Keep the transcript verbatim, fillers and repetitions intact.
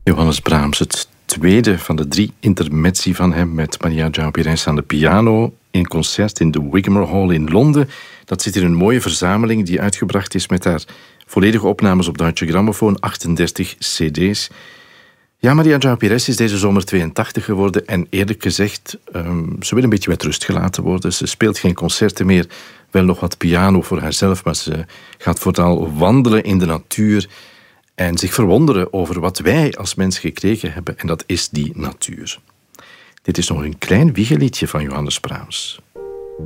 Johannes Brahms, het tweede van de drie intermezzi van hem met Maria João Pires aan de piano in concert in de Wigmore Hall in Londen. Dat zit in een mooie verzameling die uitgebracht is met haar volledige opnames op Deutsche Grammophon, achtendertig cd's. Ja, Maria João Pires is deze zomer tweeëntachtig geworden en eerlijk gezegd, um, ze wil een beetje met rust gelaten worden. Ze speelt geen concerten meer, wel nog wat piano voor haarzelf, maar ze gaat vooral wandelen in de natuur en zich verwonderen over wat wij als mens gekregen hebben, en dat is die natuur. Dit is nog een klein wiegeliedje van Johannes Brahms.